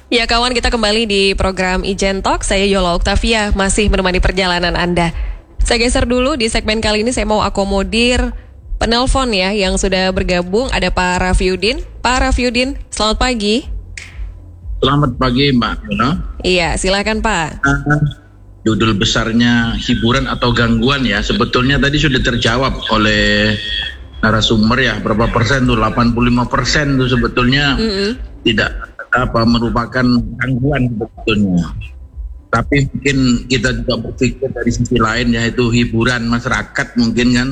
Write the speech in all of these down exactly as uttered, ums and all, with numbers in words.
Ya kawan, kita kembali di program Ijen Talk. Saya Yola Oktavia, masih menemani perjalanan Anda. Saya geser dulu, di segmen kali ini saya mau akomodir penelpon ya yang sudah bergabung. Ada Pak Rafiudin. Pak Rafiudin, selamat pagi. Selamat pagi Mbak Yola. Iya, silakan Pak. Uh, judul besarnya hiburan atau gangguan ya, sebetulnya tadi sudah terjawab oleh narasumber ya, berapa persen tuh, delapan puluh lima persen tuh sebetulnya mm-hmm. tidak apa merupakan gangguan sebetulnya. Tapi mungkin kita juga berpikir dari sisi lain, yaitu hiburan masyarakat mungkin kan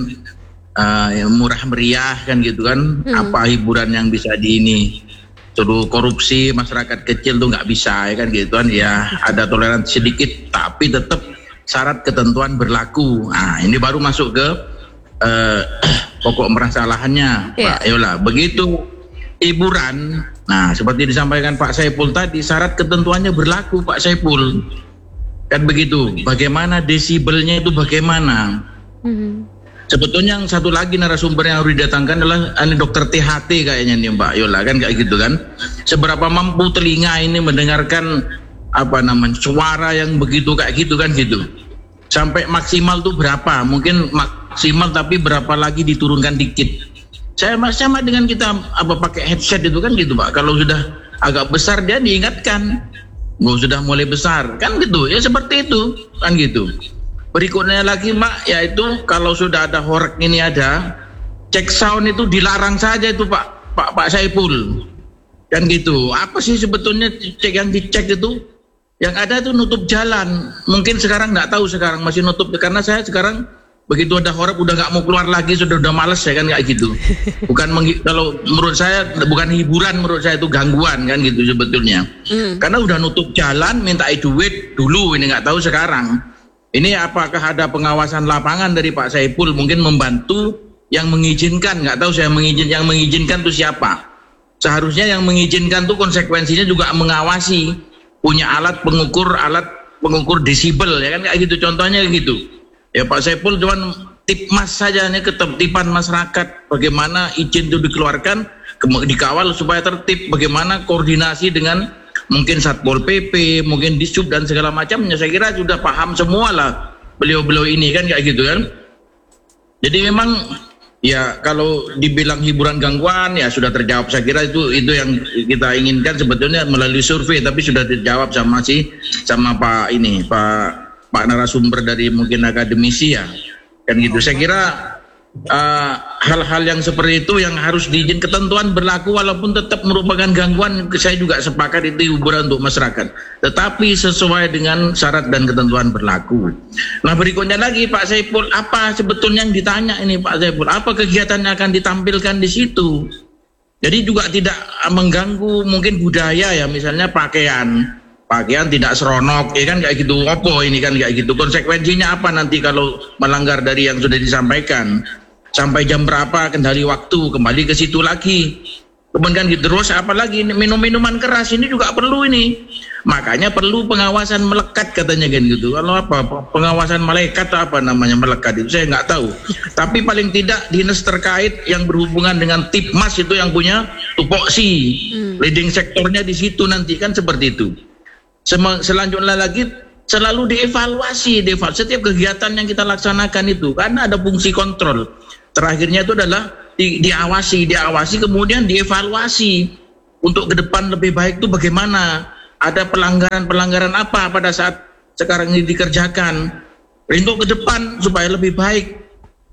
uh, murah meriah kan gitu kan. Hmm. Apa hiburan yang bisa di ini suruh korupsi masyarakat kecil tuh nggak bisa ya kan gitu kan. Ya ada toleransi sedikit tapi tetap syarat ketentuan berlaku. Nah ini baru masuk ke uh, pokok permasalahannya yeah. Pak Yola. Begitu hiburan, nah seperti disampaikan Pak Saiful tadi, syarat ketentuannya berlaku Pak Saiful, kan begitu. Bagaimana desibelnya itu bagaimana? Mm-hmm. Sebetulnya yang satu lagi narasumber yang harus didatangkan adalah ini dokter T H T kayaknya nih Mbak Yola, kan kayak gitu kan. Seberapa mampu telinga ini mendengarkan apa namanya suara yang begitu kayak gitu kan gitu. Sampai maksimal tuh berapa? Mungkin maksimal tapi berapa lagi diturunkan dikit. Saya sama dengan kita apa pakai headset itu kan gitu Pak. Kalau sudah agak besar dia diingatkan, mau sudah mulai besar kan gitu ya, seperti itu kan gitu. Berikutnya lagi Mbak, yaitu kalau sudah ada horeg ini ada cek sound itu dilarang saja itu Pak Pak Pak Saiful kan gitu. Apa sih sebetulnya cek yang dicek itu? Yang ada itu nutup jalan. Mungkin sekarang nggak tahu, sekarang masih nutup karena saya sekarang begitu ada horeg udah nggak mau keluar lagi, sudah udah males ya kan kayak gitu. Bukan menghi- kalau menurut saya bukan hiburan, menurut saya itu gangguan kan gitu sebetulnya. Mm. Karena udah nutup jalan, minta duit dulu, ini nggak tahu sekarang. Ini apakah ada pengawasan lapangan dari Pak Saiful mungkin membantu yang mengizinkan? Nggak tahu saya mengizin yang mengizinkan itu siapa. Seharusnya yang mengizinkan tuh konsekuensinya juga mengawasi, punya alat pengukur alat pengukur desibel ya kan kayak gitu contohnya gitu. Ya Pak Saiful cuman tipmas saja nih, ketertiban masyarakat, bagaimana izin itu dikeluarkan, ke- dikawal supaya tertib, bagaimana koordinasi dengan mungkin Satpol P P, mungkin Disub dan segala macamnya. Saya kira sudah paham semua lah beliau-beliau ini kan kayak gitu kan. Jadi memang ya kalau dibilang hiburan gangguan ya sudah terjawab. Saya kira itu itu yang kita inginkan sebetulnya melalui survei, tapi sudah dijawab sama si sama Pak ini Pak Pak narasumber dari mungkin akademisi ya kan gitu. Saya kira uh, hal-hal yang seperti itu yang harus diizin, ketentuan berlaku walaupun tetap merupakan gangguan. Saya juga sepakat itu hiburan untuk masyarakat, tetapi sesuai dengan syarat dan ketentuan berlaku. Nah berikutnya lagi Pak Saiful, apa sebetulnya yang ditanya ini Pak Saiful, apa kegiatan yang akan ditampilkan di situ? Jadi juga tidak mengganggu mungkin budaya ya, misalnya pakaian pakaian tidak seronok ya kan kayak gitu. Opo ini kan kayak gitu, konsekuensinya apa nanti kalau melanggar dari yang sudah disampaikan, sampai jam berapa, kendali waktu, kembali ke situ lagi. Kemudian gitu terus, apalagi minum-minuman keras ini juga perlu ini, makanya perlu pengawasan melekat katanya kan gitu. Kalau apa pengawasan malaikat atau apa namanya melekat itu saya nggak tahu, tapi paling tidak dinas terkait yang berhubungan dengan Tipmas itu yang punya tupoksi hmm. leading sektornya di situ nanti kan seperti itu. Selanjutnya lagi selalu dievaluasi, dievaluasi setiap kegiatan yang kita laksanakan itu karena ada fungsi kontrol. Terakhirnya itu adalah di, diawasi, diawasi kemudian dievaluasi untuk ke depan lebih baik itu bagaimana. Ada pelanggaran-pelanggaran apa pada saat sekarang ini dikerjakan untuk ke depan supaya lebih baik.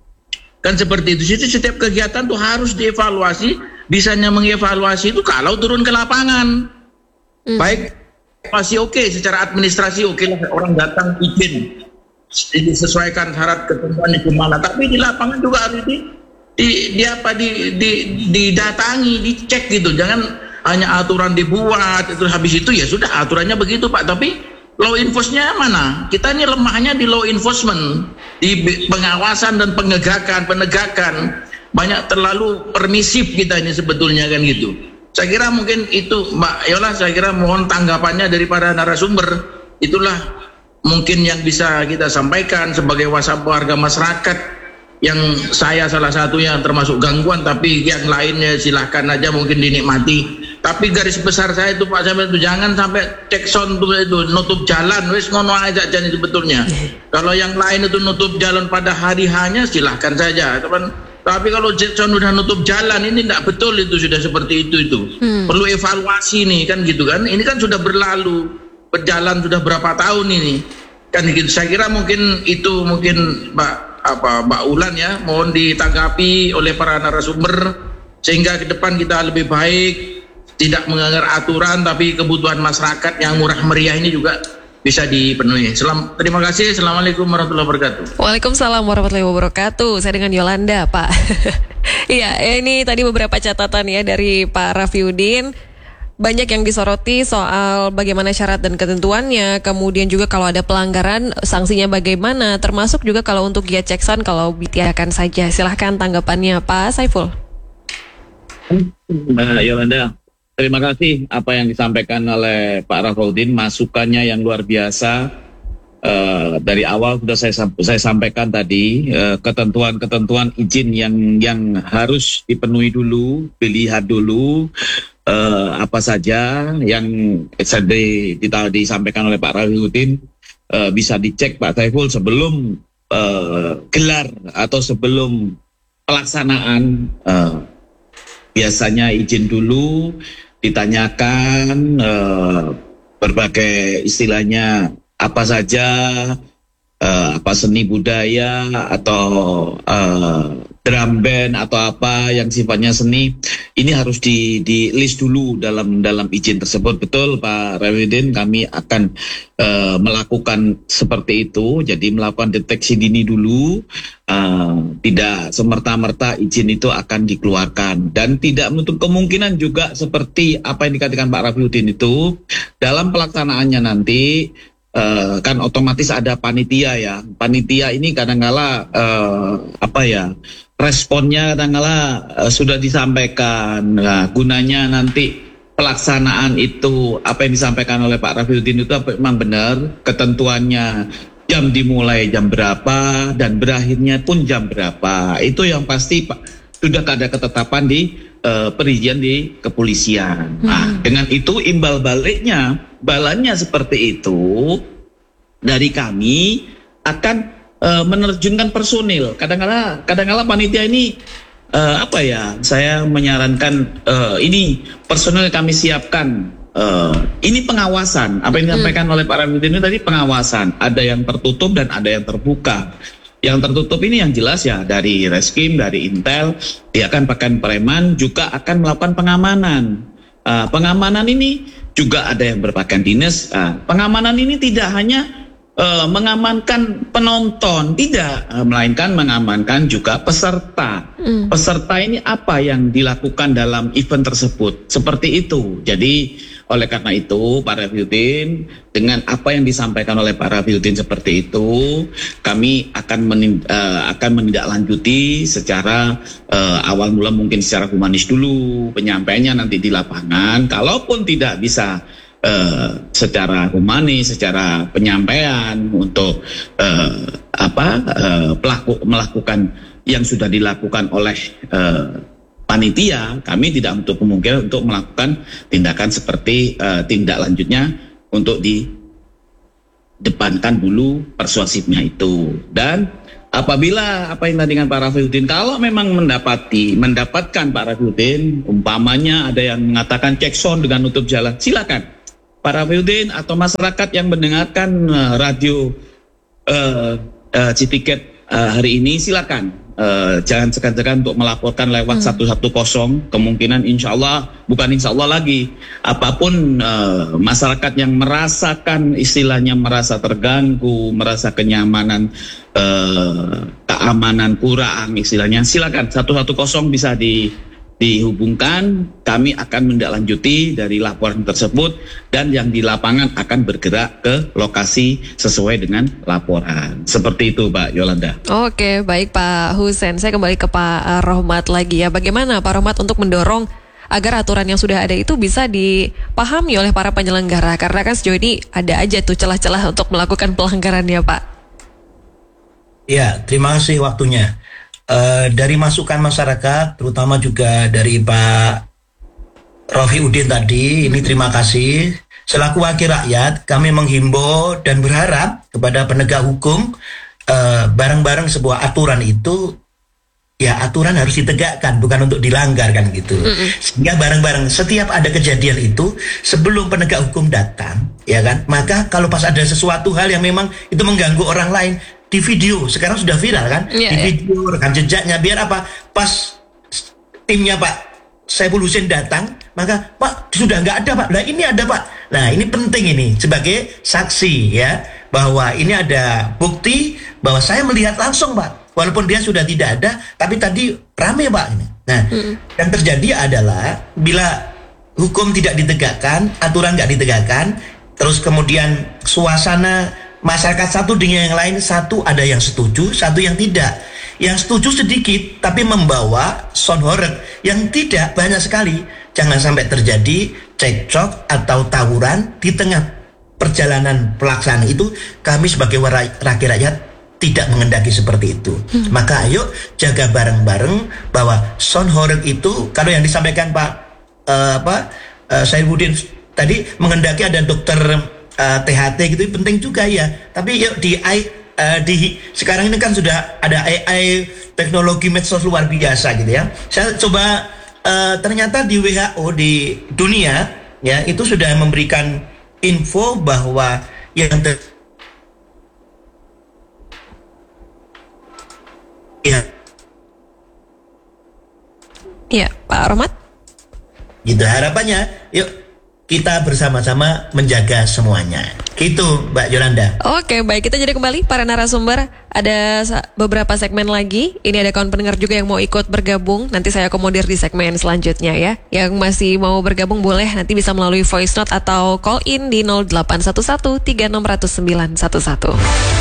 Kan seperti itu. Jadi setiap kegiatan tuh harus dievaluasi. Bisanya mengevaluasi itu kalau turun ke lapangan. Hmm. Baik masih oke, okay, secara administrasi oke okay lah, orang datang izin disesuaikan syarat ketentuannya gimana, tapi di lapangan juga harus di, di, di apa di, di, didatangi, dicek gitu. Jangan hanya aturan dibuat itu habis itu ya sudah aturannya begitu Pak, tapi law enforcement mana? Kita ini lemahnya di law enforcement, di pengawasan dan penegakan penegakan banyak terlalu permisif kita ini sebetulnya kan gitu. Saya kira mungkin itu Mbak Yola, saya kira mohon tanggapannya dari para narasumber. Itulah mungkin yang bisa kita sampaikan sebagai warga masyarakat yang saya salah satunya termasuk gangguan, tapi yang lainnya silahkan aja mungkin dinikmati Tapi garis besar saya itu Pak Samuel itu jangan sampai cek sound itu, itu nutup jalan, wes ngono aja jadi sebetulnya. Kalau yang lain itu nutup jalan pada hari hanya silahkan saja, teman. Tapi kalau cek sound udah nutup jalan ini tidak betul itu sudah seperti itu itu. Hmm. Perlu evaluasi nih kan gitu kan. Ini kan sudah berlalu, berjalan sudah berapa tahun ini kan gitu. Saya kira mungkin itu mungkin Mbak apa Mbak Ulan ya, mohon ditanggapi oleh para narasumber sehingga ke depan kita lebih baik. Tidak melanggar aturan, tapi kebutuhan masyarakat yang murah meriah ini juga bisa dipenuhi. Selam, terima kasih. Assalamualaikum warahmatullahi wabarakatuh. Waalaikumsalam warahmatullahi wabarakatuh. Saya dengan Yolanda, Pak. Iya, ini tadi beberapa catatan ya dari Pak Rafiuddin. Banyak yang disoroti soal bagaimana syarat dan ketentuannya, kemudian juga kalau ada pelanggaran sanksinya bagaimana, termasuk juga kalau untuk Gia Cekson kalau ditiadakan saja. Silahkan tanggapannya Pak Saiful. Mbak Yolanda, terima kasih apa yang disampaikan oleh Pak Rafiuddin, masukannya yang luar biasa. Uh, dari awal sudah saya saya sampaikan tadi uh, ketentuan-ketentuan izin yang yang harus dipenuhi dulu, dilihat dulu uh, apa saja yang tadi disampaikan oleh Pak Rafiuddin uh, bisa dicek Pak Saiful sebelum uh, gelar atau sebelum pelaksanaan. Uh, biasanya izin dulu, ditanyakan uh, berbagai istilahnya apa saja, uh, apa seni budaya atau uh, drum band atau apa yang sifatnya seni, ini harus di, di list dulu dalam dalam izin tersebut. Betul Pak Rafiuddin, kami akan uh, melakukan seperti itu, jadi melakukan deteksi dini dulu. Uh, tidak semerta-merta izin itu akan dikeluarkan, dan tidak menutup kemungkinan juga seperti apa yang dikatakan Pak Rafiuddin itu dalam pelaksanaannya nanti. Uh, kan otomatis ada panitia ya. Panitia ini kadang-kala uh, apa ya, responnya kadang-kala uh, sudah disampaikan. Nah, gunanya nanti pelaksanaan itu apa yang disampaikan oleh Pak Rafiuddin itu apa memang benar, ketentuannya jam dimulai jam berapa dan berakhirnya pun jam berapa. Itu yang pasti Pak, sudah ada ketetapan di uh, perizinan di kepolisian. Hmm. Nah, dengan itu imbal baliknya, balannya seperti itu, dari kami akan uh, menerjunkan personil. Kadang-kadang kadang-kadang panitia ini uh, apa ya, saya menyarankan uh, ini personil kami siapkan. Uh, ini pengawasan. Apa yang disampaikan hmm. oleh Pak Rafiuddin ini tadi pengawasan. Ada yang tertutup dan ada yang terbuka. Yang tertutup ini yang jelas ya dari Reskim, dari Intel, dia akan pakai preman, juga akan melakukan pengamanan. Uh, pengamanan ini juga ada yang berpakaian dinas. Uh, pengamanan ini tidak hanya uh, mengamankan penonton, tidak, uh, melainkan mengamankan juga peserta. Mm. Peserta ini apa yang dilakukan dalam event tersebut, seperti itu. Jadi oleh karena itu Pak Rafiuddin, dengan apa yang disampaikan oleh Pak Rafiuddin seperti itu, kami akan menind, uh, akan menindaklanjuti secara uh, awal mula mungkin secara humanis dulu penyampaiannya nanti di lapangan. Kalaupun tidak bisa uh, secara humanis, secara penyampaian untuk uh, apa uh, pelaku melakukan yang sudah dilakukan oleh uh, panitia, kami tidak untuk kemungkinan untuk melakukan tindakan seperti uh, tindak lanjutnya untuk didepankan dulu persuasifnya itu. Dan apabila apa yang tadi dengan Pak Rafiuddin, kalau memang mendapati mendapatkan Pak Rafiuddin, umpamanya ada yang mengatakan cek sound dengan nutup jalan, silakan Pak Rafiuddin atau masyarakat yang mendengarkan uh, radio uh, uh, Citiket uh, hari ini, silakan. Uh, jangan segan-segan untuk melaporkan lewat hmm. satu satu nol, kemungkinan insya Allah, bukan insya Allah lagi, apapun uh, masyarakat yang merasakan istilahnya merasa terganggu, merasa kenyamanan, uh, keamanan kurang istilahnya, silakan satu satu nol bisa di dihubungkan, kami akan menindaklanjuti dari laporan tersebut, dan yang di lapangan akan bergerak ke lokasi sesuai dengan laporan. Seperti itu Pak Yolanda. Oke, baik Pak Husein. Saya kembali ke Pak Rohmat lagi ya. Bagaimana Pak Rohmat untuk mendorong agar aturan yang sudah ada itu bisa dipahami oleh para penyelenggara? Karena kan sejauh ini ada aja tuh celah-celah untuk melakukan pelanggaran ya Pak. Ya, terima kasih waktunya. Uh, dari masukan masyarakat, terutama juga dari Pak Rofi Udin tadi, ini terima kasih. Selaku wakil rakyat, kami menghimbau dan berharap kepada penegak hukum eh, bareng-bareng sebuah aturan itu, ya aturan harus ditegakkan, bukan untuk dilanggar kan gitu. Mm-mm. Sehingga bareng-bareng setiap ada kejadian itu, sebelum penegak hukum datang, ya kan, maka kalau pas ada sesuatu hal yang memang itu mengganggu orang lain, di video, sekarang sudah viral kan, yeah, di video yeah. rekam jejaknya, biar apa, pas timnya Pak Saiful Husin datang, maka Pak sudah nggak ada Pak, nah ini ada Pak. Nah ini penting ini sebagai saksi ya, bahwa ini ada bukti bahwa saya melihat langsung Pak, walaupun dia sudah tidak ada, tapi tadi rame Pak ini. Nah mm. yang terjadi adalah bila hukum tidak ditegakkan, aturan nggak ditegakkan, terus kemudian suasana masyarakat satu dengan yang lain, satu ada yang setuju, satu yang tidak. Yang setuju sedikit, tapi membawa sound horror. Yang tidak banyak sekali. Jangan sampai terjadi cekcok atau tawuran di tengah perjalanan pelaksanaan itu. Kami sebagai rakyat rakyat tidak mengendaki seperti itu. Hmm. Maka ayo jaga bareng-bareng bahwa sound horror itu, kalau yang disampaikan Pak uh, apa uh, Saifuddin tadi, mengendaki ada dokter uh, T H T gitu, penting juga ya. Tapi yuk di Uh, di sekarang ini kan sudah ada A I, teknologi medsos luar biasa gitu ya. Saya coba uh, ternyata di W H O di dunia ya itu sudah memberikan info bahwa yang ter ya ya Pak Rohmat, gitu harapannya yuk kita bersama-sama menjaga semuanya. Gitu Mbak Yolanda. Oke, baik, kita jadi kembali para narasumber. Ada beberapa segmen lagi. Ini ada kawan pendengar juga yang mau ikut bergabung. Nanti saya akomodir di segmen selanjutnya ya. Yang masih mau bergabung boleh nanti bisa melalui voice note atau call in di nol delapan satu satu tiga enam nol nol sembilan satu satu.